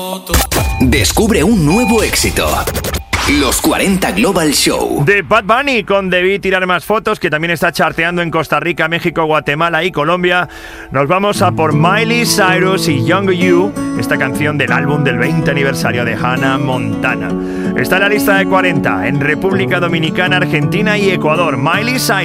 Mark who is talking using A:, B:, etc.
A: Descubre un nuevo éxito. Los 40 Global Show.
B: De Bad Bunny con Debí tirar más fotos, que también está charteando en Costa Rica, México, Guatemala y Colombia. Nos vamos a por Miley Cyrus y Younger You, esta canción del álbum del 20 aniversario de Hannah Montana. Está en la lista de 40 en República Dominicana, Argentina y Ecuador. Miley Cyrus.